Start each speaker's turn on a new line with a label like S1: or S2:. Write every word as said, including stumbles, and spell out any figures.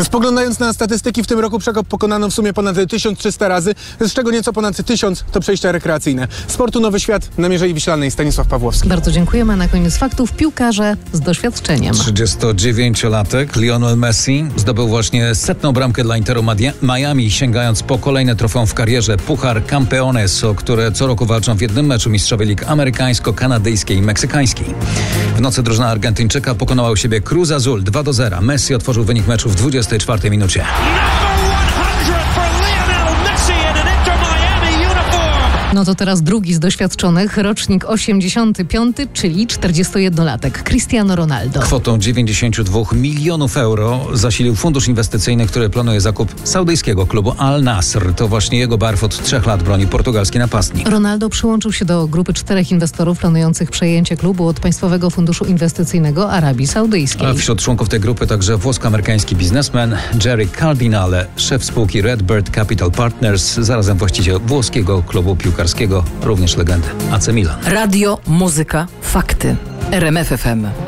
S1: Spoglądając na statystyki, w tym roku Przekop pokonano w sumie ponad tysiąc trzysta razy, z czego nieco ponad tysiąc to przejścia rekreacyjne. Sportu Nowy Świat na Mierzei Wiślanej Stanisław Pawłowski.
S2: Bardzo dziękujemy. Na koniec faktów piłkarze z doświadczeniem.
S3: trzydziestodziewięciolatek Lionel Messi zdobył właśnie setną bramkę dla Interu Miami, sięgając po kolejne trofeum w karierze. Puchar Campeones, o które co roku walczą w jednym meczu mistrzowie lig amerykańsko-kanadyjskiej i meksykańskiej. W nocy drużyna Argentyńczyka pokonała u siebie Cruz Azul dwa do zera. Messi otworzył wynik meczu w dwudziestej czwartej minucie.
S2: No to teraz drugi z doświadczonych, rocznik osiemdziesiąty piąty, czyli czterdziestojednolatek, Cristiano Ronaldo.
S3: Kwotą dziewięćdziesiąt dwa milionów euro zasilił fundusz inwestycyjny, który planuje zakup saudyjskiego klubu Al Nasr. To właśnie jego barw od trzech lat broni portugalski napastnik.
S2: Ronaldo przyłączył się do grupy czterech inwestorów planujących przejęcie klubu od Państwowego Funduszu Inwestycyjnego Arabii Saudyjskiej.
S3: A wśród członków tej grupy także włosko-amerykański biznesmen Jerry Cardinale, szef spółki Redbird Capital Partners, zarazem właściciel włoskiego klubu piłkarskiego, również legendy A C Milan.
S4: Radio, muzyka, fakty. R M F F M.